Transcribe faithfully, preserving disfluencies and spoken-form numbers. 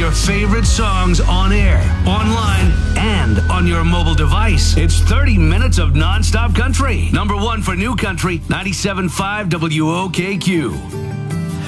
your favorite songs on air, online, and on your mobile device. It's thirty minutes of nonstop country. Number one for new country, ninety-seven point five W O K Q.